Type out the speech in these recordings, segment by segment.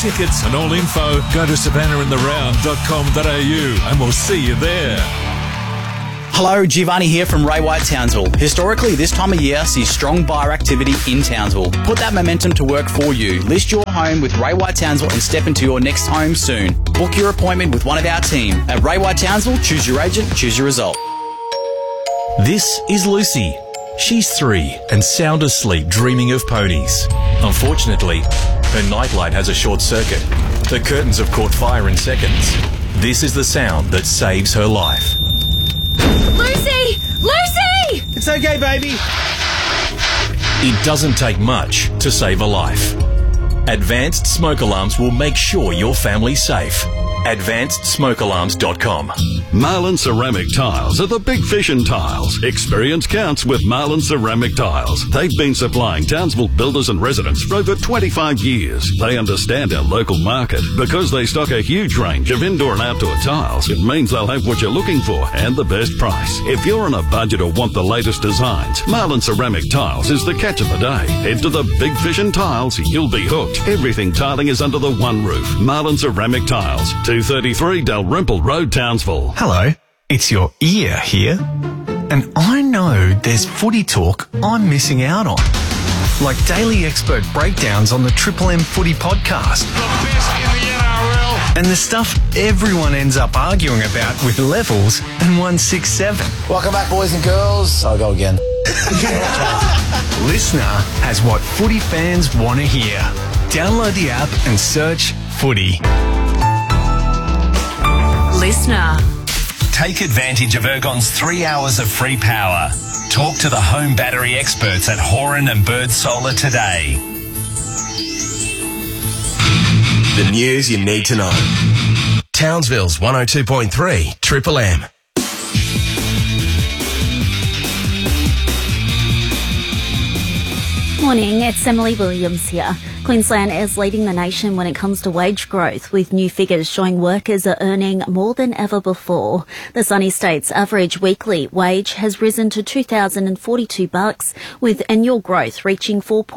tickets and all info, go to savannahintheround.com.au and we'll see you there. Hello, Giovanni here from Ray White Townsville. Historically, this time of year sees strong buyer activity in Townsville. Put that momentum to work for you. List your home with Ray White Townsville and step into your next home soon. Book your appointment with one of our team. At Ray White Townsville, choose your agent, choose your result. This is Lucy. She's 3 and sound asleep dreaming of ponies. Unfortunately, her nightlight has a short circuit. The curtains have caught fire in seconds. This is the sound that saves her life. Lucy! Lucy! It's okay, baby. It doesn't take much to save a life. Advanced Smoke Alarms will make sure your family's safe. AdvancedSmokeAlarms.com. Marlin Ceramic Tiles are the big fish in tiles. Experience counts with Marlin Ceramic Tiles. They've been supplying Townsville builders and residents for over 25 years. They understand our local market. Because they stock a huge range of indoor and outdoor tiles, it means they'll have what you're looking for and the best price. If you're on a budget or want the latest designs, Marlin Ceramic Tiles is the catch of the day. Head to the big fish in tiles, you'll be hooked. Everything tiling is under the one roof. Marlin Ceramic Tiles, 233 Dalrymple Road, Townsville. Hello, it's your ear here. And I know there's footy talk I'm missing out on. Like daily expert breakdowns on the Triple M Footy podcast. The best in the NRL. And the stuff everyone ends up arguing about with Levels and 167. Welcome back, boys and girls. I'll go again. Listener has what footy fans want to hear. Download the app and search Footy. Listener. Take advantage of Ergon's 3 hours of free power. Talk to the home battery experts at Horan and Bird Solar today. The news you need to know. Townsville's 102.3 Triple M. Morning, it's Emily Williams here. Queensland is leading the nation when it comes to wage growth, with new figures showing workers are earning more than ever before. The Sunny State's average weekly wage has risen to $2,042, with annual growth reaching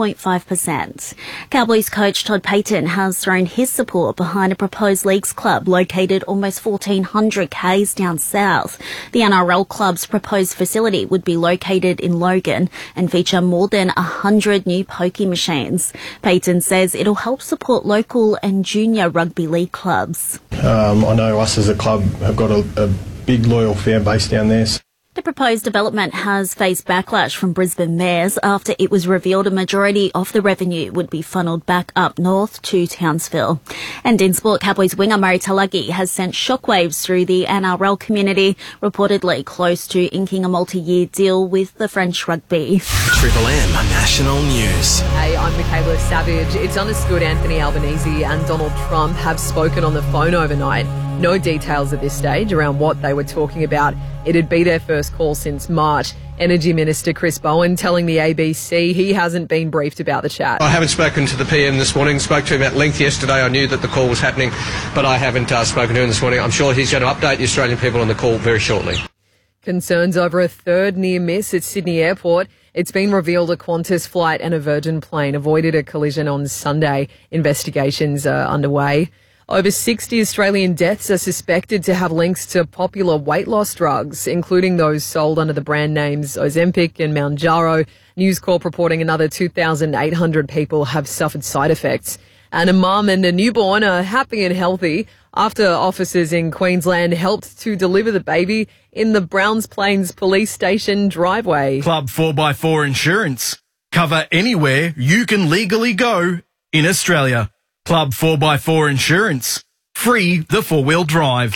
4.5%. Cowboys coach Todd Payten has thrown his support behind a proposed leagues club located almost 1,400 k's down south. The NRL club's proposed facility would be located in Logan and feature more than 100 new pokie machines. Payten says it'll help support local and junior rugby league clubs. I know us as a club have got a big loyal fan base down there. The proposed development has faced backlash from Brisbane mayors after it was revealed a majority of the revenue would be funneled back up north to Townsville. And in sport, Cowboys winger Murray Talagi has sent shockwaves through the NRL community, reportedly close to inking a multi-year deal with the French rugby. Triple M National News. Hey, I'm Michaela Savage. It's understood Anthony Albanese and Donald Trump have spoken on the phone overnight. No details at this stage around what they were talking about. It'd be their first call since March. Energy Minister Chris Bowen telling the ABC he hasn't been briefed about the chat. I haven't spoken to the PM this morning. Spoke to him at length yesterday. I knew that the call was happening, but I haven't spoken to him this morning. I'm sure he's going to update the Australian people on the call very shortly. Concerns over a third near miss at Sydney Airport. It's been revealed a Qantas flight and a Virgin plane avoided a collision on Sunday. Investigations are underway. Over 60 Australian deaths are suspected to have links to popular weight loss drugs, including those sold under the brand names Ozempic and Mounjaro. News Corp reporting another 2,800 people have suffered side effects. And a mum and a newborn are happy and healthy after officers in Queensland helped to deliver the baby in the Browns Plains police station driveway. Club 4x4 Insurance. Cover anywhere you can legally go in Australia. Club 4x4 Insurance. Free the four-wheel drive.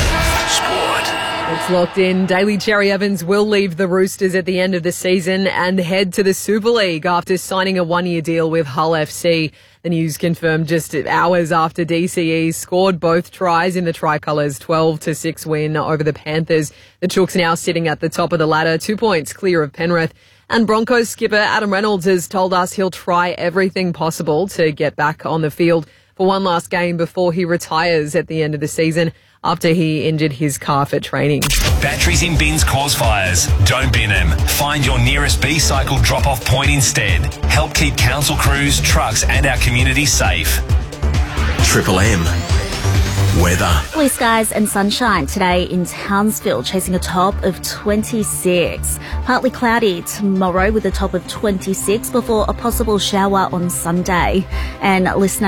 It's locked in. Daly Cherry Evans will leave the Roosters at the end of the season and head to the Super League after signing a one-year deal with Hull FC. The news confirmed just hours after DCE scored both tries in the Tricolours' 12-6 win over the Panthers. The Chooks now sitting at the top of the ladder, 2 points clear of Penrith. And Broncos skipper Adam Reynolds has told us he'll try everything possible to get back on the field for one last game before he retires at the end of the season after he injured his calf at training. Batteries in bins cause fires. Don't bin them. Find your nearest B-Cycle drop-off point instead. Help keep council crews, trucks and our community safe. Triple M. Weather. Blue skies and sunshine today in Townsville, chasing a top of 26. Partly cloudy tomorrow with a top of 26 before a possible shower on Sunday. And listener